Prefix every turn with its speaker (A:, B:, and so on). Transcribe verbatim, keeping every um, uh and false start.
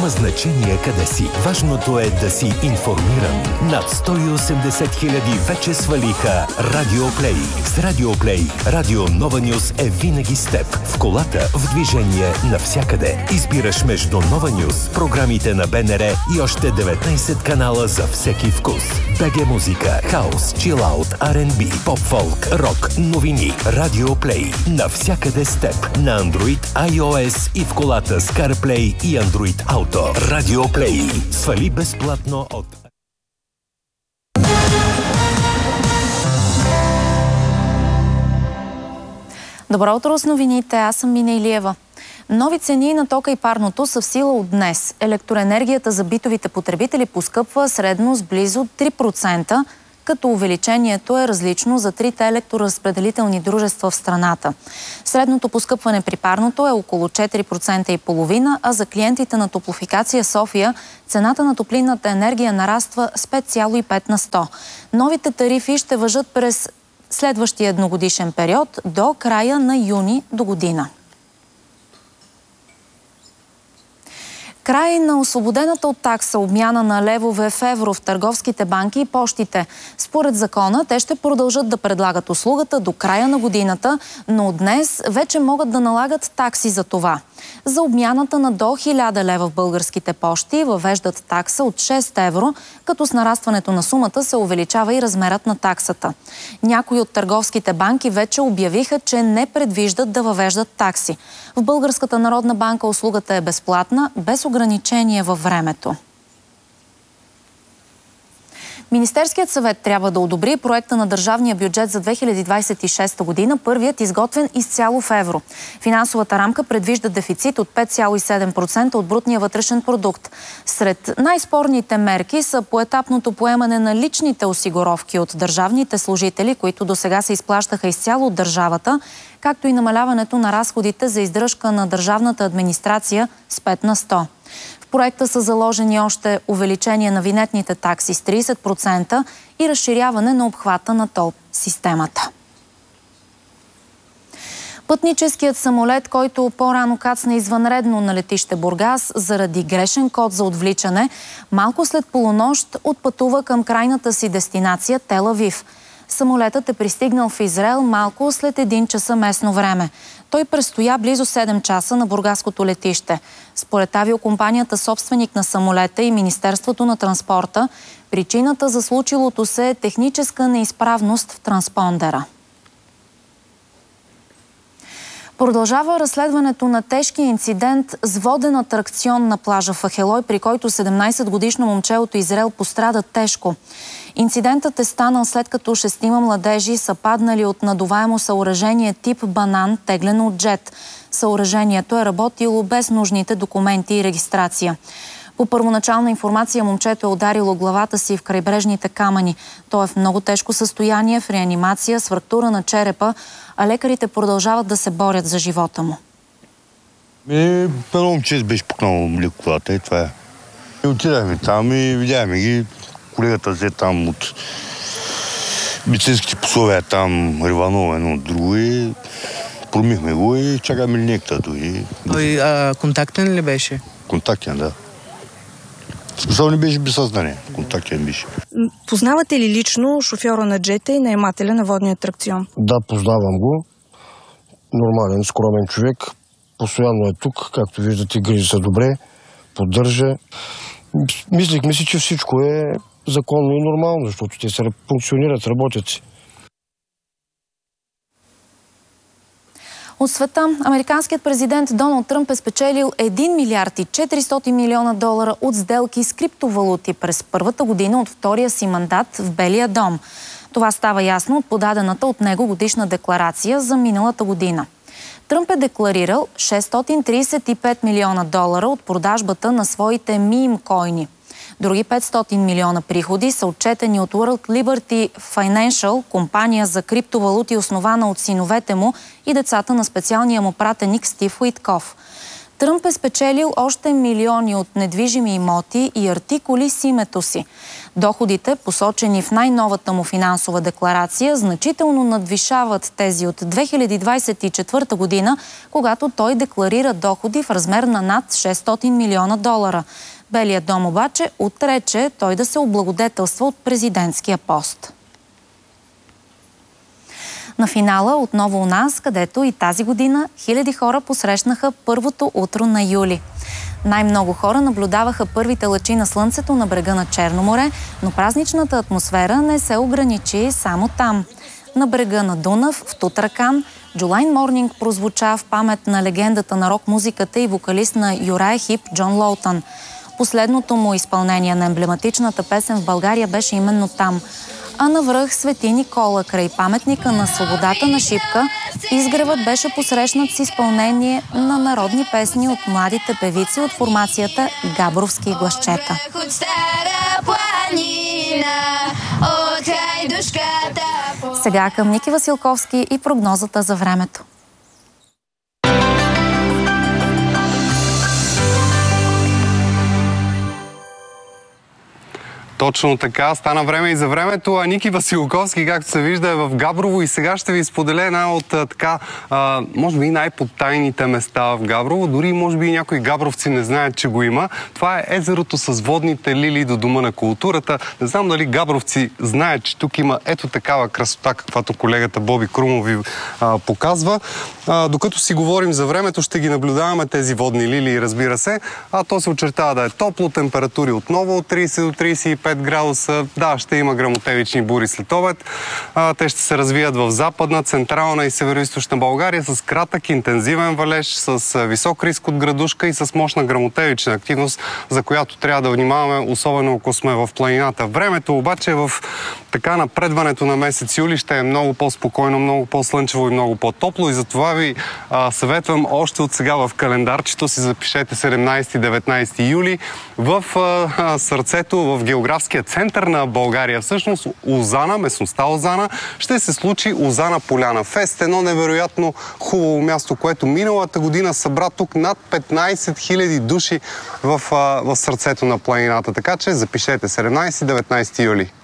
A: Няма значение къде си. Важното е да си информиран. Над сто и осемдесет хиляди вече свалиха Радиоплей. С Радиоплей Радио Нова Нюз е винаги с теб. В колата, в движение, навсякъде. Избираш между Нова Нюз, програмите на БНР и още деветнайсет канала за всеки вкус. БГ музика, хаус, чилаут, Ар енд Би, поп-фолк, рок, новини. Радиоплей. Навсякъде с теб. На Android, iOS и в колата с CarPlay и Android Auto. Радиоплей. Свали безплатно от...
B: Добро утро с новините, аз съм Мина Илиева. Нови цени на тока и парното са в сила от днес. Електроенергията за битовите потребители поскъпва средно с близо три процента, като увеличението е различно за трите електроразпределителни дружества в страната. Средното поскъпване при парното е около четири процента и половина, а за клиентите на Топлофикация София цената на топлинната енергия нараства с пет цяло и пет на сто. Новите тарифи ще важат през следващия едногодишен период до края на юни до година. Край на освободената от такса обмяна на левове в евро в търговските банки и пощите. Според закона, те ще продължат да предлагат услугата до края на годината, но от днес вече могат да налагат такси за това. За обмяната на до хиляда лева в българските пощи въвеждат такса от шест евро, като с нарастването на сумата се увеличава и размерът на таксата. Някои от търговските банки вече обявиха, че не предвиждат да въвеждат такси. В Българската народна банка услугата е безплатна, без ограничение във времето. Министерският съвет трябва да одобри проекта на държавния бюджет за две хиляди двадесет и шеста година, първият изготвен изцяло в евро. Финансовата рамка предвижда дефицит от пет цяло и седем процента от брутния вътрешен продукт. Сред най-спорните мерки са поетапното поемане на личните осигуровки от държавните служители, които досега се изплащаха изцяло от държавата, както и намаляването на разходите за издръжка на държавната администрация с пет на сто. В проекта са заложени още увеличение на винетните такси с тридесет процента и разширяване на обхвата на тол системата. Пътническият самолет, който по-рано кацна извънредно на летище Бургас заради грешен код за отвличане, малко след полунощ отпътува към крайната си дестинация Тел Авив. Самолетът е пристигнал в Израел малко след един часа местно време. Той престоя близо седем часа на бургаското летище. Според авиокомпанията, собственик на самолета и Министерството на транспорта, причината за случилото се е техническа неизправност в транспондера. Продължава разследването на тежкия инцидент с воден атракцион на плажа в Ахелой, при който седемнайсетгодишно момче от Израел пострада тежко. Инцидентът е станал след като шестима младежи са паднали от надуваемо съоръжение тип банан, теглено от джет. Съоръжението е работило без нужните документи и регистрация. По първоначална информация, момчето е ударило главата си в крайбрежните камъни. То е в много тежко състояние, в реанимация, с фрактура на черепа, а лекарите продължават да се борят за живота му.
C: Едно момче беше пукнало леко колата и това е. И отидахме там и видяхме ги. Колегата взе там от медицинските пословия там риваново едно от друго и промихме го и чакаме линейката дойде.
D: Той а, контактен ли беше?
C: Контактен, да. Смисъл не беше без съзнание. Контактен беше.
E: Познавате ли лично шофьора на джета и наемателя на водния атракцион?
F: Да, познавам го. Нормален, скромен човек. Постоянно е тук. Както виждате, грижи са добре. Поддържа. Мислихме си, че всичко е законно и нормално, защото те се функционират, работят си.
B: От света, американският президент Доналд Тръмп е спечелил един милиард и четиристотин милиона долара от сделки с криптовалути през първата година от втория си мандат в Белия дом. Това става ясно от подадената от него годишна декларация за миналата година. Тръмп е декларирал шестстотин тридесет и пет милиона долара от продажбата на своите мийм-койни. Други петстотин милиона приходи са отчетени от World Liberty Financial, компания за криптовалути, основана от синовете му и децата на специалния му пратеник Стив Уитков. Тръмп е спечелил още милиони от недвижими имоти и артикули с името си. Доходите, посочени в най-новата му финансова декларация, значително надвишават тези от две хиляди двадесет и четвърта година, когато той декларира доходи в размер на над шестстотин милиона долара. Белият дом обаче отрече той да се облагодетелства от президентския пост. На финала отново у нас, където и тази година хиляди хора посрещнаха първото утро на юли. Най-много хора наблюдаваха първите лъчи на слънцето на брега на Черно море, но празничната атмосфера не се ограничи само там. На брега на Дунав, в Тутракан, July Morning прозвуча в памет на легендата на рок-музиката и вокалист на Юрая Хип Джон Лоутън. Последното му изпълнение на емблематичната песен в България беше именно там. А навръх Свети Никола, край паметника на свободата на Шипка, изгревът беше посрещнат с изпълнение на народни песни от младите певици от формацията Габровски гласчета. Сега към Ники Василковски и прогнозата за времето.
G: Точно така, стана време и за времето. А Ники Василковски, както се вижда, е в Габрово и сега ще ви споделя една от така, а, може би най-потайните места в Габрово. Дори може би някои габровци не знаят, че го има. Това е езерото с водните лилии до Дома на културата. Не знам дали габровци знаят, че тук има ето такава красота, каквато колегата Боби Крумов ви а, показва. А, докато си говорим за времето, ще ги наблюдаваме тези водни лилии, разбира се. А то се очертава да е топло, температури отново от тридесет до тридесет и пет градуса. Да, ще има гръмотевични бури след обед. А, те ще се развият в западна, централна и североизточна България с кратък, интензивен валеж, с висок риск от градушка и с мощна гръмотевична активност, за която трябва да внимаваме, особено ако сме в планината. Времето обаче в така напредването на месец юли ще е много по-спокойно, много по-слънчево и много по-топло и затова ви а, съветвам още от сега в календарчето си запишете седемнадесети и деветнадесети юли в а, сърцето, в географския център на България. Всъщност Озана, местността Озана, ще се случи Озана Поляна Фест. Едно невероятно хубаво място, което миналата година събра тук над петнадесет хиляди души в, а, в сърцето на планината. Така че запишете седемнадесети и деветнадесети юли.